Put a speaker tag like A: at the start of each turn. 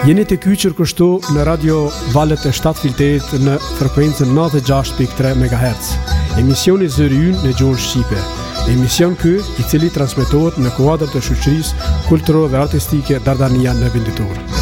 A: Jene te kyqër kështu në radio valet e 7 në frekuencën 96.3 MHz. Emisioni Zëri Ynë në gjuhën shqipe. Emision ky i cili transmetohet në kuadër të shoqërisë kulturore dhe artistike Dardania në Venditor.